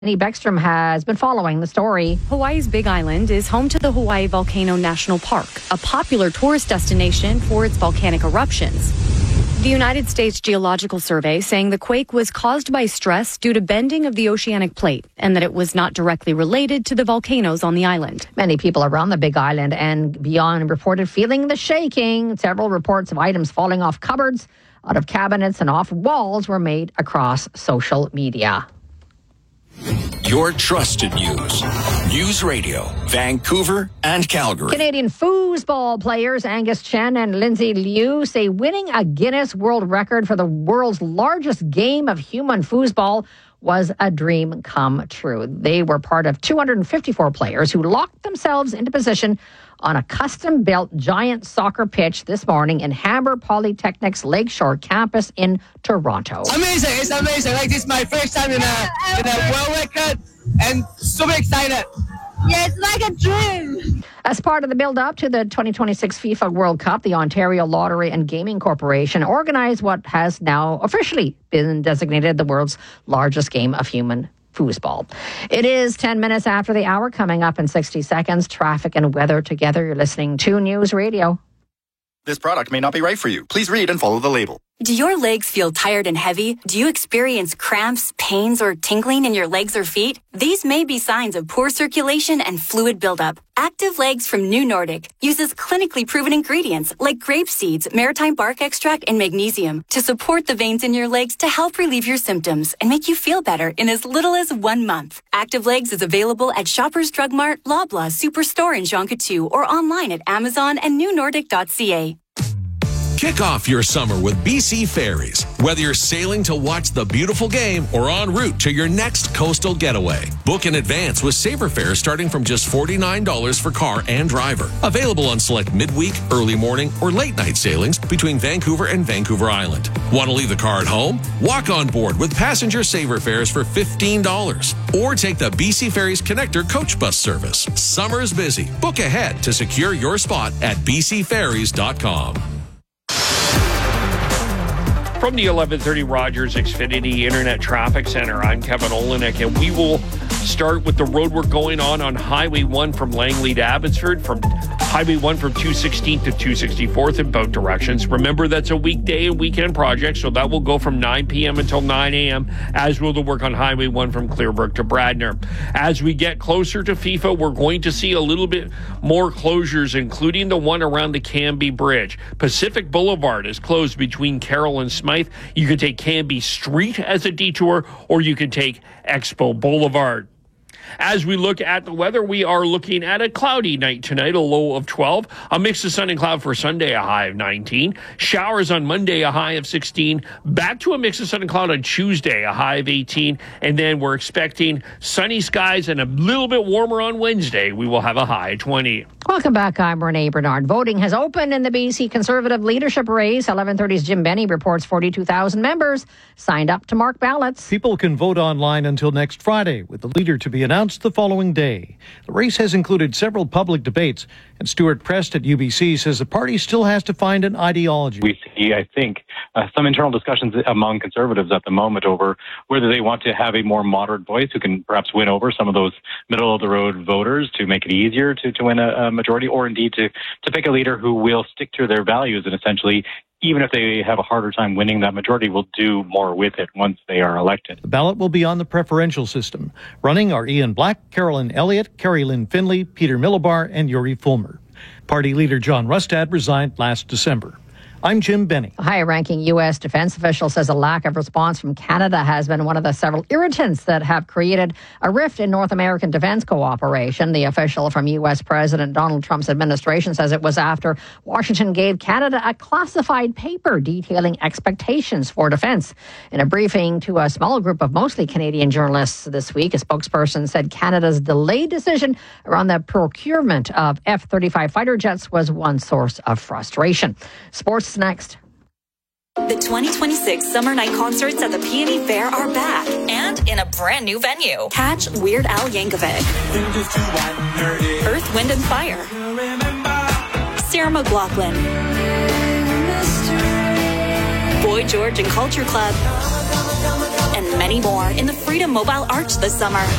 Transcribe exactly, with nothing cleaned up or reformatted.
Annie Beckstrom has been following the story. Hawaii's Big Island is home to the Hawaii Volcano National Park, a popular tourist destination for its volcanic eruptions. The United States Geological Survey saying the quake was caused by stress due to bending of the oceanic plate and that it was not directly related to the volcanoes on the island. Many people around the Big Island and beyond reported feeling the shaking. Several reports of items falling off cupboards, out of cabinets, and off walls were made across social media. Your trusted news. News Radio, Vancouver and Calgary. Canadian foosball players Angus Chen and Lindsay Liu say winning a Guinness World Record for the world's largest game of human foosball was a dream come true. They were part of two hundred fifty-four players who locked themselves into position on a custom-built giant soccer pitch this morning in Hammer Polytechnic's Lakeshore campus in Toronto. Amazing! It's amazing. Like, this is my first time in a, in a world record and super excited. Yeah, it's like a dream. As part of the build-up to the twenty twenty-six FIFA World Cup, the Ontario Lottery and Gaming Corporation organized what has now officially been designated the world's largest game of human foosball. It is ten minutes after the hour. Coming up in sixty seconds, traffic and weather together. You're listening to News Radio. This product may not be right for you. Please read and follow the label. Do your legs feel tired and heavy? Do you experience cramps, pains, or tingling in your legs or feet? These may be signs of poor circulation and fluid buildup. Active Legs from New Nordic uses clinically proven ingredients like grape seeds, maritime bark extract, and magnesium to support the veins in your legs to help relieve your symptoms and make you feel better in as little as one month. Active Legs is available at Shoppers Drug Mart, Loblaw, Superstore in Jonquière, or online at Amazon and new nordic dot c a. Kick off your summer with B C Ferries. Whether you're sailing to watch the beautiful game or en route to your next coastal getaway, book in advance with Saver fares starting from just forty-nine dollars for car and driver. Available on select midweek, early morning, or late night sailings between Vancouver and Vancouver Island. Want to leave the car at home? Walk on board with passenger Saver fares for fifteen dollars. Or take the B C Ferries Connector coach bus service. Summer's busy. Book ahead to secure your spot at b c ferries dot com. From the eleven thirty Rogers Xfinity Internet Traffic Center, I'm Kevin Olenek, and we will start with the road work going on on Highway one from Langley to Abbotsford, from Highway one from two sixteenth to two sixty-fourth in both directions. Remember, that's a weekday and weekend project, so that will go from nine p.m. until nine a.m., as will the work on Highway one from Clearbrook to Bradner. As we get closer to FIFA, we're going to see a little bit more closures, including the one around the Canby Bridge. Pacific Boulevard is closed between Carroll and Smythe. You can take Canby Street as a detour, or you can take Expo Boulevard. As we look at the weather, we are looking at a cloudy night tonight, a low of twelve. A mix of sun and cloud for Sunday, a high of nineteen. Showers on Monday, a high of sixteen. Back to a mix of sun and cloud on Tuesday, a high of eighteen. And then we're expecting sunny skies and a little bit warmer on Wednesday. We will have a high of twenty. Welcome back. I'm Renee Bernard. Voting has opened in the B C Conservative leadership race. eleven thirty's Jim Benny reports forty-two thousand members signed up to mark ballots. People can vote online until next Friday, with the leader to be announced the following day. The race has included several public debates, and Stuart Prest at U B C says the party still has to find an ideology. We see, I think, uh, some internal discussions among Conservatives at the moment over whether they want to have a more moderate voice who can perhaps win over some of those middle-of-the-road voters to make it easier to, to win a, a majority, or indeed to, to pick a leader who will stick to their values and essentially, even if they have a harder time winning that majority, will do more with it once they are elected. The ballot will be on the preferential system. Running are Ian Black, Carolyn Elliott, Carrie Lynn Finley, Peter Millibar, and Yuri Fulmer. Party leader John Rustad resigned last December. I'm Jim Benny. A high-ranking U S defense official says a lack of response from Canada has been one of the several irritants that have created a rift in North American defense cooperation. The official from U S President Donald Trump's administration says it was after Washington gave Canada a classified paper detailing expectations for defense. In a briefing to a small group of mostly Canadian journalists this week, a spokesperson said Canada's delayed decision around the procurement of F thirty-five fighter jets was one source of frustration. Sports next. The twenty twenty-six Summer Night Concerts at the Peony Fair are back and in a brand new venue. Catch Weird Al Yankovic, Earth, Wind and Fire, Sarah McLachlan, Boy George and Culture Club, and many more in the Freedom Mobile Arch this summer.